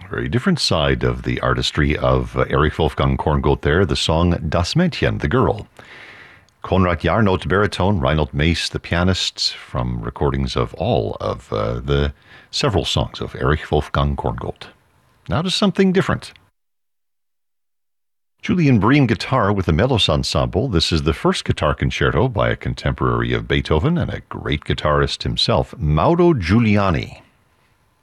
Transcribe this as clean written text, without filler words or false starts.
Very different side of the artistry of Erich Wolfgang Korngold there, the song Das Mädchen, the girl. Konrad Jarnot, baritone, Reinhold Mase, the pianists, from recordings of all of the several songs of Erich Wolfgang Korngold. Now to something different. Julian Bream guitar with the Melos Ensemble. This is the first guitar concerto by a contemporary of Beethoven and a great guitarist himself, Mauro Giuliani.